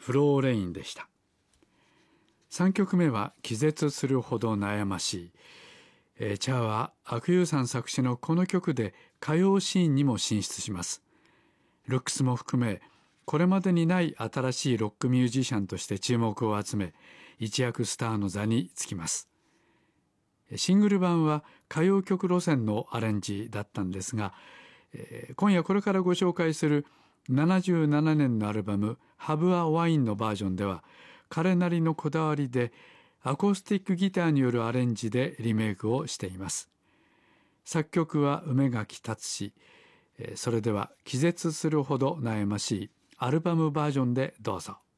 フローレインでした。3曲目は気絶するほど悩ましい。チャーは阿久悠さん作詞のこの曲で歌謡シーンにも進出します。ルックスも含めこれまでにない新しいロックミュージシャンとして注目を集め、一躍スターの座につきます。シングル版は歌謡曲路線のアレンジだったんですが、今夜これからご紹介する77年のアルバム「ハブ・ア・ワイン」のバージョンでは、彼なりのこだわりでアコースティックギターによるアレンジでリメイクをしています。作曲は梅垣達史。それでは気絶するほど悩ましいアルバムバージョンでどうぞ。